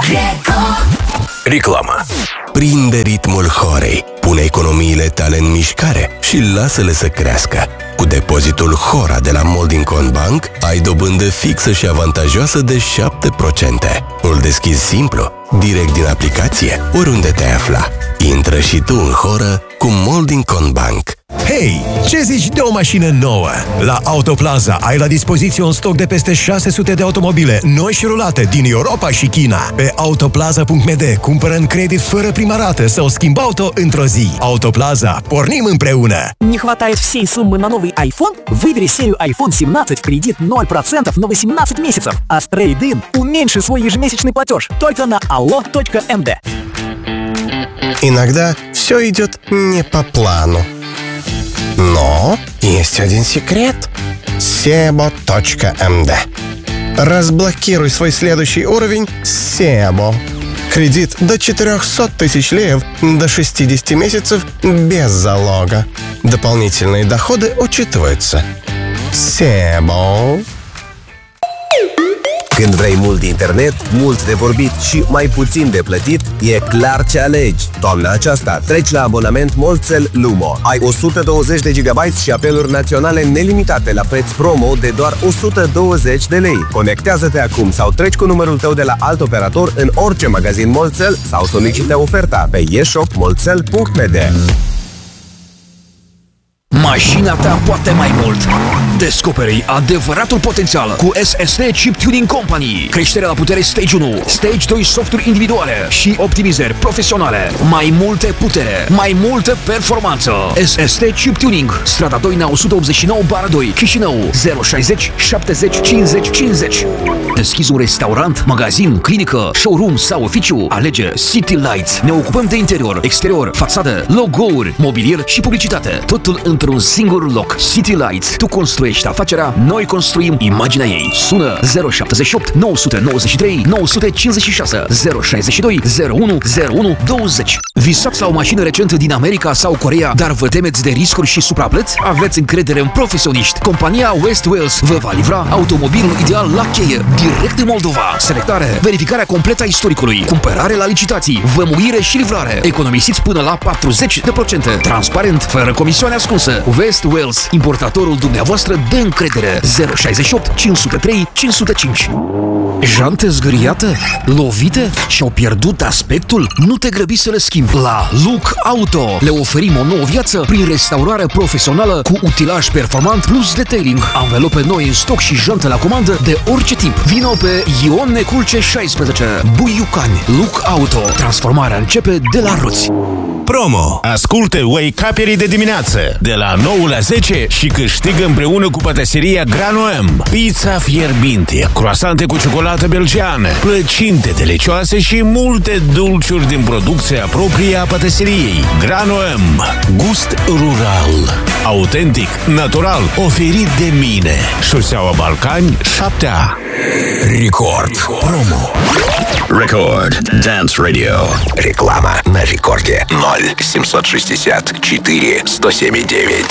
Reclamă. Prinde ritmul Horei, pune economiile tale în mișcare și lasă-le să crească. Cu depozitul Hora de la Molding Bank ai dobândă fixă și avantajoasă de 7%. Îl deschizi simplu, direct din aplicație, oriunde te afla. Intră și tu în Hora cu Molding Bank. Hei, ce zici de o mașină nouă? La Autoplaza ai la dispoziție un stoc de peste 600 de automobile noi și rulate din Europa și China. Pe autoplaza.md cumpără în credit fără prima rată sau schimb auto într-o zi. Autoplaza, pornim împreună! Не хватает всей суммы на новый iPhone? Выбери серию iPhone 17 в кредит 0% на 18 месяцев. А с Trade-in уменьши свой ежемесячный платеж только на allo.md. Иногда все идет не по плану. Но есть один секрет. Sebo.md. Разблокируй свой следующий уровень с Sebo. Кредит до 400 тысяч леев до 60 месяцев без залога. Дополнительные доходы учитываются. Sebo. Când vrei mult internet, mult de vorbit și mai puțin de plătit, e clar ce alegi. Toamna aceasta treci la abonament Molcel Lumo. Ai 120 de GB și apeluri naționale nelimitate la preț promo de doar 120 de lei. Conectează-te acum sau treci cu numărul tău de la alt operator în orice magazin Molcel sau solicită oferta pe eshopmolcel.md. Mașina ta poate mai mult. Descoperi adevăratul potențial cu SSD Chip Tuning Company. Creștere la putere Stage 1, Stage 2 softuri individuale și optimizări profesionale. Mai multe putere, mai multă performanță. SSD Chip Tuning, strada Doina 189/2, Chișinău, 060 70 50 50. Deschizi un restaurant, magazin, clinică, showroom sau oficiu? Alege City Lights. Ne ocupăm de interior, exterior, fațadă, logo-uri, mobilier și publicitate. Totul într-un singur loc. City Lights. Tu construiești afacerea, noi construim imaginea ei. Sună 078 993 956 062 01 01 20. Visați la o mașină recentă din America sau Coreea, dar vă temeți de riscuri și supraplăți? Aveți încredere în profesioniști. Compania West Wales vă va livra automobilul ideal la cheie, direct în Moldova. Selectare, verificarea completă a istoricului, cumpărare la licitații, vămuire și livrare. Economisiți până la 40%. Transparent, fără comisioane ascunsă. West Wales, importatorul dumneavoastră de încredere. 068 503 505. Jante zgâriate? Lovite? Și-au pierdut aspectul? Nu te grăbi să le schimbi. La Look Auto le oferim o nouă viață prin restaurare profesională cu utilaj performant plus detailing, anvelope noi în stoc și jantă la comandă de orice tip. Vino pe Ion Neculce 16, Buiucani. Look Auto. Transformarea începe de la roți. Promo. Ascultă Wake Up-erii de dimineață de la 9 la 10 și câștigă împreună cu pătăseria Granoem pizza fierbinte, croasante cu ciocolată belgiană, plăcinte delicioase și multe dulciuri din producția proprie a pătăseriei. Granoem. Gust rural, autentic, natural, oferit de mine. Șoseaua Balcani 7A. Record. Promo. Record Dance Radio. Реклама на рекорде 0760 4 107,9.